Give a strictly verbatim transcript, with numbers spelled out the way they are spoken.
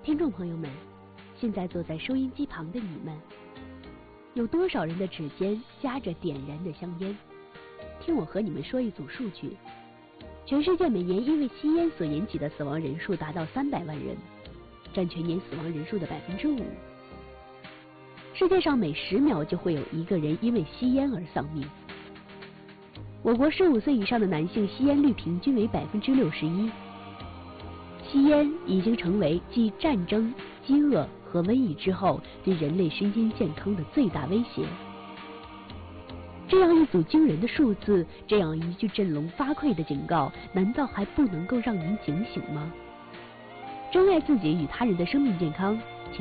听众朋友们，现在坐在收音机旁的你们，有多少人的指尖夹着点燃的香烟？听我和你们说一组数据：全世界每年因为吸烟所引起的死亡人数达到三百万人，占全年死亡人数的百分之五。世界上每十秒就会有一个人因为吸烟而丧命。我国十五岁以上的男性吸烟率平均为百分之六十一。吸烟已经成为继战争、饥饿和瘟疫之后对人类身心健康的最大威胁。这样一组惊人的数字，这样一句振聋发聩的警告，难道还不能够让您警醒吗？珍爱自己与他人的生命健康，